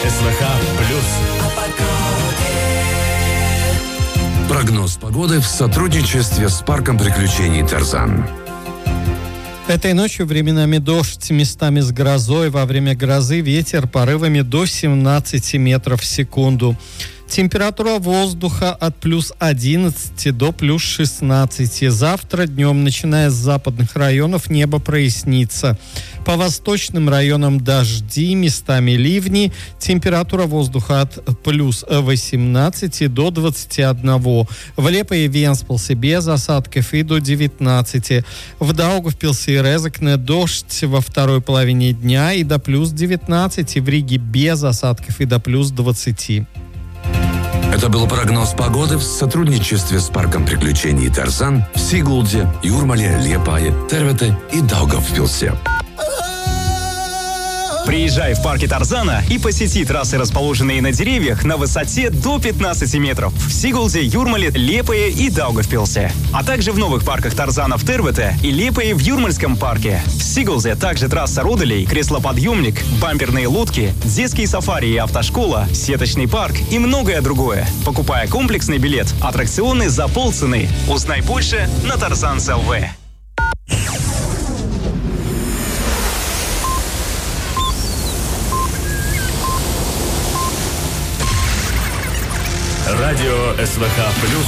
СВХ плюс. Прогноз погоды в сотрудничестве с парком приключений «Тарзан». Этой ночью временами дождь, местами с грозой. Во время грозы ветер порывами до 17 метров в секунду. Температура воздуха от плюс 11 до плюс 16. Завтра днем, начиная с западных районов, небо прояснится. По восточным районам дожди, местами ливни. Температура воздуха от плюс 18 до 21. В Лепое и Венспилсе без осадков и до 19. В Даугавпилсе и Резекне дождь во второй половине дня и до плюс 19. В Риге без осадков и до плюс 20. Это был прогноз погоды в сотрудничестве с парком приключений «Тарзан» в Сигулде, Юрмале, Лиепае, Тервете и Даугавпилсе. Приезжай в парке Тарзана и посети трассы, расположенные на деревьях на высоте до 15 метров в Сигулде, Юрмале, Лиепае и Даугавпилсе. А также в новых парках Тарзана в Тервете и Лиепае в Юрмальском парке. В Сигулде также трасса Руделей, креслоподъемник, бамперные лодки, детские сафари и автошкола, сеточный парк и многое другое. Покупая комплексный билет, аттракционы за полцены. Узнай больше на Тарзан.лв. Радио СВХ плюс.